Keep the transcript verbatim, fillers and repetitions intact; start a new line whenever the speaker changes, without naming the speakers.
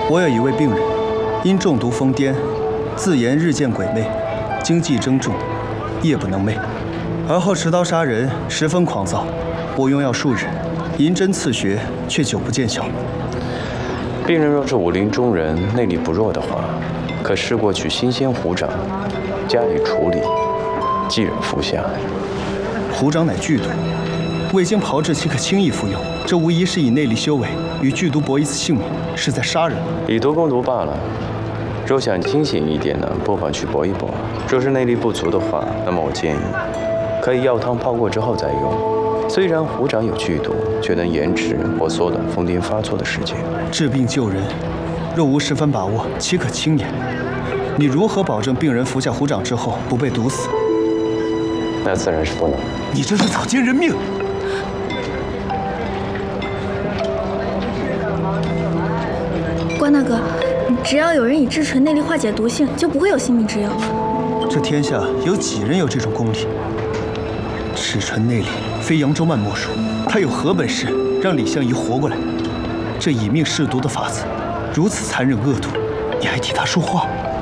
我有一位病人，因中毒疯癫，自言日见鬼魅，经济增重，夜不能寐，而后持刀杀人，十分狂躁。我用药数日，银针刺血，却久不见效。
病人若是武林中人，内力不弱的话，可试过取新鲜虎掌，加以处理，即人服下。
虎掌乃剧毒，未经炮制，岂可轻易服用？这无疑是以内力修为与剧毒搏一次性命，是在杀人。
以毒攻毒罢了。若想清醒一点呢，不妨去搏一搏。若是内力不足的话，那么我建议可以药汤泡过之后再用。虽然虎掌有剧毒，却能延迟或缩短疯癫发作的时间。
治病救人，若无十分把握，岂可轻言？你如何保证病人服下虎掌之后不被毒死？
那自然是不能。
你这是草菅人命！
关大哥，只要有人以至纯内力化解毒性，就不会有性命之忧。
这天下有几人有这种功力？至纯内力非扬州慢莫属，他有何本事让李相夷活过来？这以命试毒的法子，如此残忍恶毒，你还替他说话？